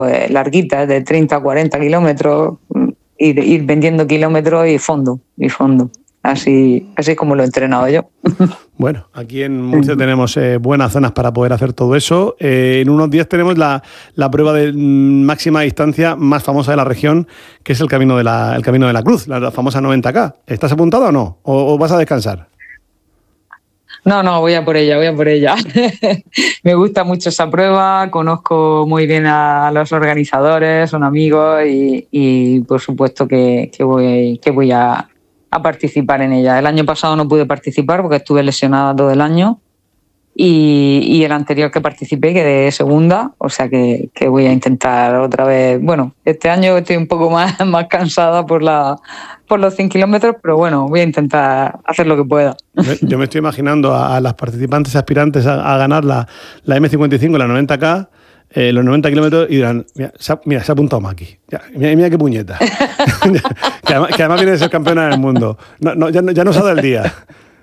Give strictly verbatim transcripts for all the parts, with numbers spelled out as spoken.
pues, larguitas, de treinta a cuarenta kilómetros, ir, ir vendiendo kilómetros y fondo, y fondo. Así, así es como lo he entrenado yo. Bueno, aquí en Murcia tenemos eh, buenas zonas para poder hacer todo eso. Eh, en unos días tenemos la, la prueba de máxima distancia más famosa de la región, que es el Camino de la, el Camino de la Cruz, la famosa noventa K. ¿Estás apuntado o no? ¿O, o vas a descansar? No, no, voy a por ella, voy a por ella. Me gusta mucho esa prueba, conozco muy bien a los organizadores, son amigos y, y por supuesto que, que voy, que voy a... a participar en ella. El año pasado no pude participar porque estuve lesionada todo el año y, y el anterior que participé quedé segunda, o sea que, que voy a intentar otra vez. Bueno, este año estoy un poco más, más cansada por, la, por los cien kilómetros, pero bueno, voy a intentar hacer lo que pueda. Yo me estoy imaginando a, a las participantes aspirantes a, a ganar la, la eme cincuenta y cinco, la noventa K, Eh, los noventa kilómetros y dirán, mira, se ha, mira, se ha apuntado Maki. Ya, mira, mira qué puñeta. que, además, que además viene de ser campeona del mundo. No, no, ya, no, ya no sabe el día.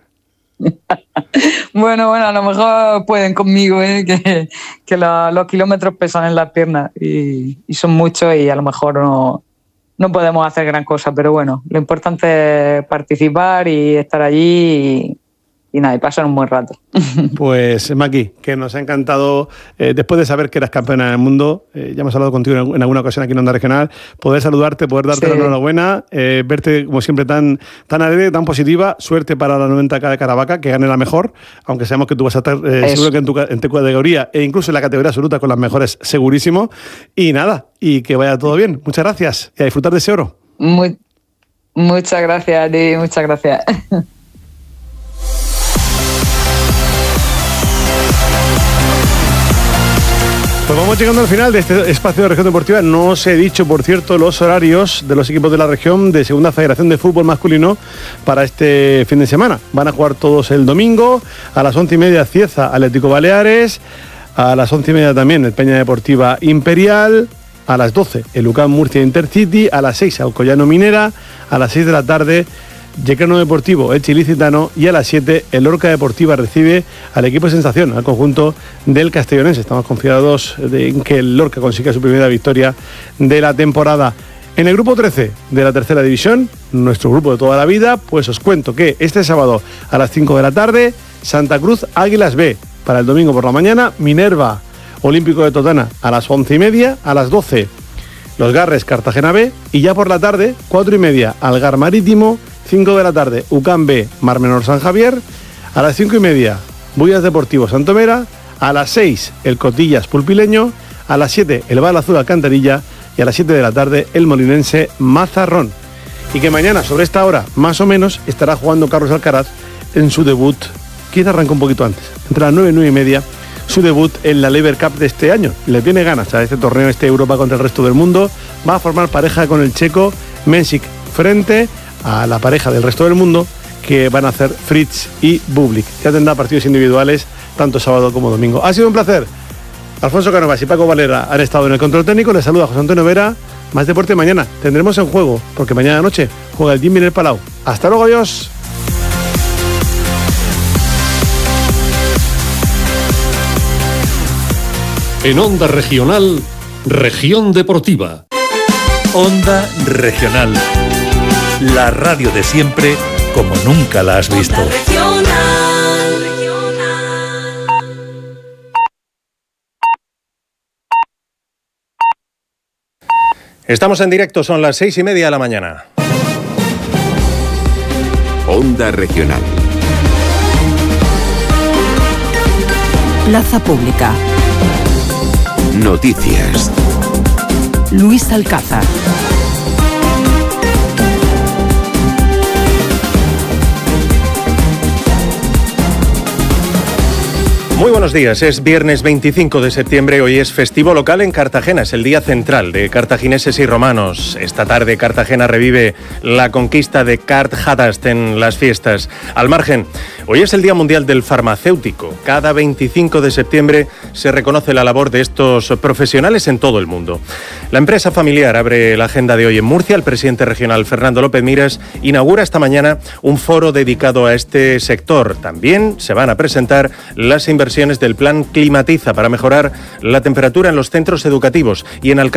Bueno, bueno, a lo mejor pueden conmigo, ¿eh? que, que la, los kilómetros pesan en las piernas y, y son muchos y a lo mejor no, no podemos hacer gran cosa, pero bueno, lo importante es participar y estar allí y, y nada, y pasar un buen rato. Pues Maki, que nos ha encantado, eh, después de saber que eras campeona del mundo, eh, ya hemos hablado contigo en, en alguna ocasión aquí en Onda Regional, poder saludarte, poder darte sí. la enhorabuena, eh, verte como siempre tan, tan alegre, tan positiva, suerte para la noventa K de Caravaca, que gane la mejor, aunque sabemos que tú vas a estar eh, seguro que en tu, en tu categoría e incluso en la categoría absoluta con las mejores, segurísimo, y nada, y que vaya todo bien. Muchas gracias y a disfrutar de ese oro. Muy, muchas gracias a ti, muchas gracias. Pues vamos llegando al final de este espacio de Región Deportiva. No os he dicho, por cierto, los horarios de los equipos de la región de Segunda Federación de Fútbol Masculino para este fin de semana. Van a jugar todos el domingo, a las once y media Cieza Atlético Baleares, a las once y media también el Peña Deportiva Imperial, a las doce el U C A M Murcia Intercity, a las seis Alcoyano Minera, a las seis de la tarde Yeclano Deportivo Elche Ilicitano y a las siete el Lorca Deportiva recibe al equipo Sensación, al conjunto del Castellonense. Estamos confiados en que el Lorca consiga su primera victoria de la temporada. En el grupo trece de la tercera división, nuestro grupo de toda la vida, pues os cuento que este sábado a las cinco de la tarde Santa Cruz Águilas B, para el domingo por la mañana Minerva Olímpico de Totana a las once y media, a las doce Los Garres Cartagena B y ya por la tarde cuatro y media Algar Marítimo, cinco de la tarde U C A M B Mar Menor San Javier, a las cinco y media Bullas Deportivo Santomera, a las seis el Cotillas Pulpileño, a las siete el Val Azul Alcantarilla y a las siete de la tarde el molinense Mazarrón. Y que mañana sobre esta hora más o menos estará jugando Carlos Alcaraz en su debut, quizá arranca un poquito antes, entre las nueve y nueve y media, su debut en la Lever Cup de este año. Le tiene ganas a este torneo, este Europa contra el resto del mundo. Va a formar pareja con el checo Mensik frente a la pareja del resto del mundo que van a hacer Fritz y Bublik. Ya tendrá partidos individuales tanto sábado como domingo. Ha sido un placer. Alfonso Cánovas y Paco Valera han estado en el control técnico. Les saluda José Antonio Vera. Más deporte mañana. Tendremos en juego, porque mañana noche juega el Jimmy en el Palau. Hasta luego, adiós. En Onda Regional, Región Deportiva. Onda Regional. La radio de siempre, como nunca la has visto. Estamos en directo, son las seis y media de la mañana. Onda Regional. Plaza Pública. Noticias. Luis Alcázar. Muy buenos días, es viernes veinticinco de septiembre, hoy es festivo local en Cartagena, es el día central de cartagineses y romanos. Esta tarde Cartagena revive la conquista de Cart Hadast en las fiestas. Al margen, Hoy es el Día Mundial del Farmacéutico. Cada veinticinco de septiembre se reconoce la labor de estos profesionales en todo el mundo. La empresa familiar abre la agenda de hoy en Murcia. El presidente regional Fernando López Miras inaugura esta mañana un foro dedicado a este sector. También se van a presentar las inversiones del plan Climatiza para mejorar la temperatura en los centros educativos y en Alcalá.